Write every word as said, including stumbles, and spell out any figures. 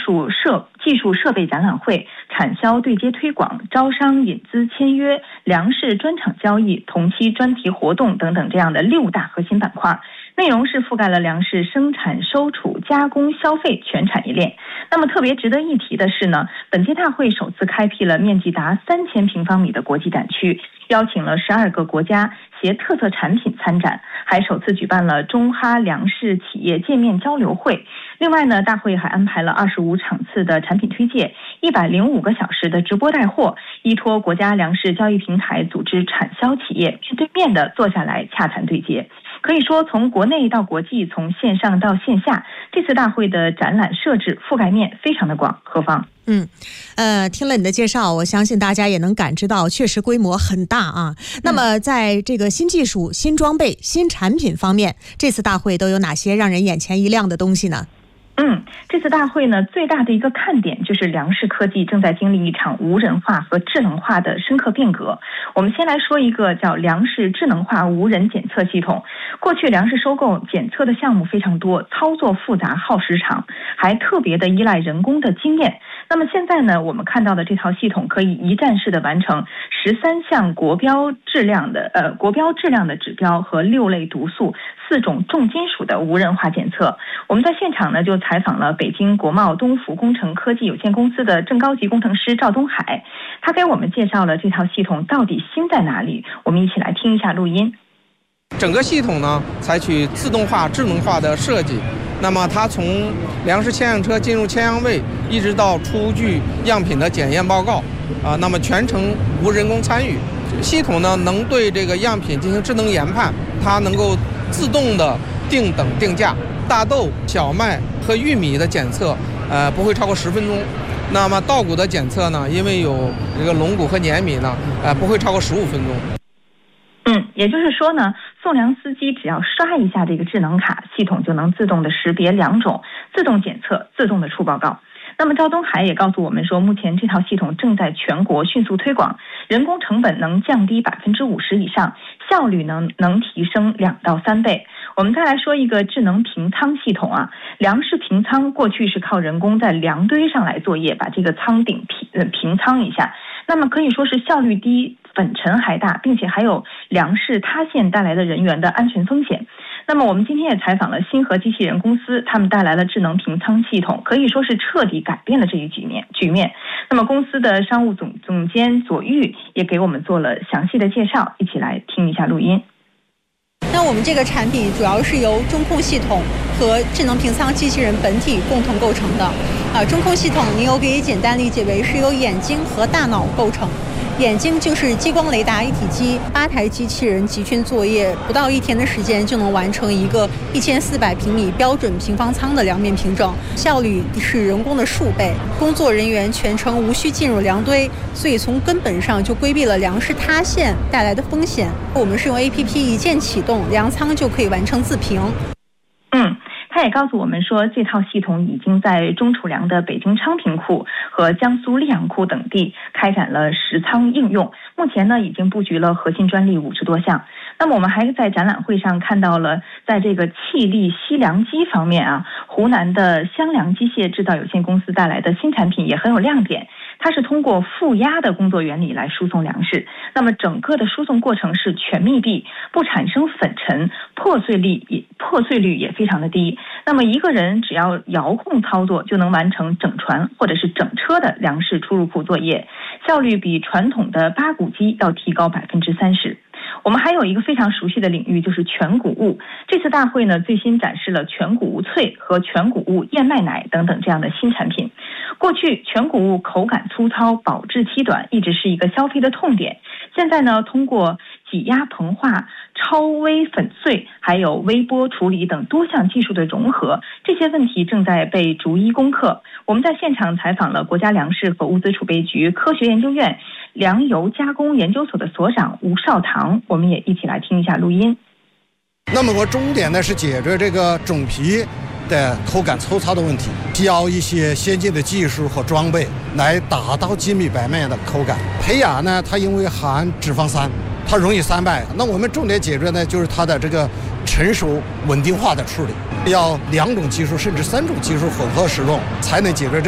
术设技术设备展览会、产销对接推广、招商引资签约、粮食专场交易、同期专题活动等等这样的六大核心板块。内容是覆盖了粮食生产、收储、加工、消费全产业链。那么特别值得一提的是呢，本届大会首次开辟了面积达三千平方米的国际展区，邀请了十二个国家携特色产品参展，还首次举办了中哈粮食企业界面交流会。另外呢，大会还安排了二十五场次的产品推介，一百零五个小时的直播带货，依托国家粮食交易平台组织产销企业面对面的坐下来洽谈对接。可以说，从国内到国际，从线上到线下，这次大会的展览设置覆盖面非常的广。何方？ 嗯，呃，听了你的介绍，我相信大家也能感知到，确实规模很大啊。那么，在这个新技术、新装备、新产品方面，这次大会都有哪些让人眼前一亮的东西呢？ 嗯，这次大会呢，最大的一个看点就是粮食科技正在经历一场无人化和智能化的深刻变革。我们先来说一个叫粮食智能化无人检测系统。过去粮食收购检测的项目非常多，操作复杂，耗时长，还特别的依赖人工的经验。那么现在呢，我们看到的这套系统可以一站式的完成十三项国标质量的呃国标质量的指标和六类毒素、四种重金属的无人化检测。我们在现场呢就采访了北京国贸东孚工程科技有限公司的正高级工程师赵东海，他给我们介绍了这套系统到底新在哪里。我们一起来听一下录音。 整个系统呢，采取自动化、智能化的设计。那么它从粮食牵样车进入牵样位，一直到出具样品的检验报告，啊，那么全程无人工参与。系统呢，能对这个样品进行智能研判，它能够自动的定等定价。大豆、小麦和玉米的检测，呃，不会超过十分钟。那么稻谷的检测呢，因为有这个龙谷和碾米呢，呃，不会超过十五分钟。 嗯，也就是说呢，送粮司机只要刷一下这个智能卡，系统就能自动的识别两种，自动检测，自动的出报告。那么赵东海也告诉我们说，目前这套系统正在全国迅速推广，人工成本能降低百分之五十以上，效率能能提升两到三倍。我们再来说一个智能平仓系统啊，粮食平仓过去是靠人工在粮堆上来作业，把这个仓顶平呃平仓一下，那么可以说是效率低、粉尘还大，并且还有粮食塌陷带来的人员的安全风险。那么我们今天也采访了星河机器人公司，他们带来了智能平仓系统，可以说是彻底改变了这一局面局面。那么公司的商务总总监左玉也给我们做了详细的介绍，一起来听一下录音。 那我们这个产品主要是由中控系统和智能平仓机器人本体共同构成的。啊，中控系统您我可以简单理解为是由眼睛和大脑构成。眼睛就是激光雷达一体机，八台机器人集群作业，不到一天的时间就能完成一个一千四百平米标准平方仓的两面平整，效率是人工的数倍。工作人员全程无需进入粮堆，所以从根本上就规避了粮食塌陷带来的风险。我们是用 A P P 一键启动，粮仓就可以完成自平。 嗯。他也告诉我们说，这套系统已经在中储粮的北京昌平库和江苏溧阳库等地开展了实仓应用，目前呢已经布局了核心专利五十多项。那么我们还在展览会上看到了，在这个气力吸粮机方面啊，湖南的湘粮机械制造有限公司带来的新产品也很有亮点。它是通过负压的工作原理来输送粮食，那么整个的输送过程是全密闭，不产生粉尘，破碎率也破碎率也非常的低。那么一个人只要遥控操作，就能完成整船或者是整车的粮食出入库作业，效率比传统的八股机要提高百分之三十。我们还有一个非常熟悉的领域，就是全谷物。这次大会呢，最新展示了全谷物脆和全谷物燕麦奶等等这样的新产品。过去全谷物口感粗糙，保质期短，一直是一个消费的痛点。现在呢，通过挤压膨化、超微粉碎还有微波处理等多项技术的融合，这些问题正在被逐一攻克。我们在现场采访了国家粮食和物资储备局科学研究院粮油加工研究所的所长吴少堂，我们也一起来听一下录音。 那么我重点呢是解决这个种皮的口感粗糙的问题，教一些先进的技术和装备来达到精米白面的口感。胚芽呢，它因为含脂肪酸，它容易三败。那我们重点解决呢，就是它的这个成熟稳定化的处理，要两种技术甚至三种技术混合使用，才能解决这